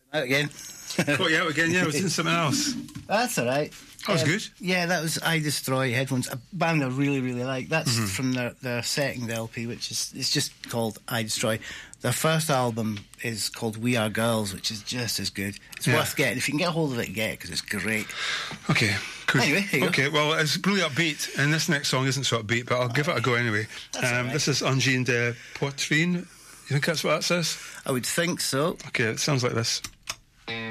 Out again. Caught you out again, yeah, I was doing something else. That's all right. That was good. Yeah, that was I Destroy Headphones, a band I really, really like. That's from their second LP, which is it's just called I Destroy. Their first album is called We Are Girls, which is just as good. It's worth getting. If you can get a hold of it, get it, because it's great. Okay, cool. Anyway, here you go. Okay, well, it's really upbeat, and this next song isn't so upbeat, but I'll give it a go anyway. That's all right. This is Angine de Poitrine. You think that's what that says? I would think so. Okay, it sounds like this.